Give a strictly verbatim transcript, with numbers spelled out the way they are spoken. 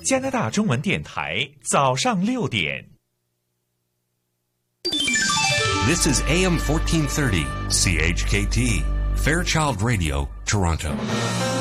加拿大中文电台早上六点。 This is A M fourteen thirty, C H K T, Fairchild Radio, Toronto.